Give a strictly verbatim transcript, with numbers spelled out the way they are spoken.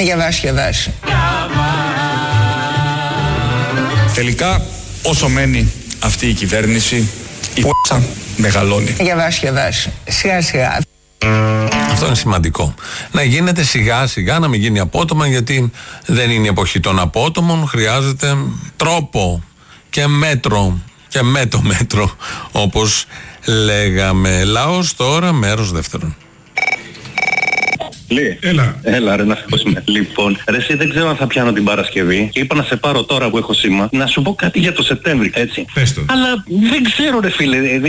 Διαβάσει, διαβάσει. Τελικά, όσο μένει αυτή η κυβέρνηση, η π***α μεγαλώνει. Διαβάσει, διαβάσει. Σιγά σιγά. Αυτό είναι σημαντικό. Να γίνεται σιγά σιγά, να μην γίνει απότομα, γιατί δεν είναι η εποχή των απότομων. Χρειάζεται τρόπο και μέτρο και με το μέτρο, όπως λέγαμε. Λαός τώρα, μέρος δεύτερον. Λί. Έλα. Έλα ρε, να σε πω σήμερα. Λοιπόν, ρε εσύ δεν ξέρω αν θα πιάνω την Παρασκευή και είπα να σε πάρω τώρα που έχω σήμα να σου πω κάτι για το Σεπτέμβρη, έτσι. Πες το. Αλλά δεν ξέρω ρε φίλε,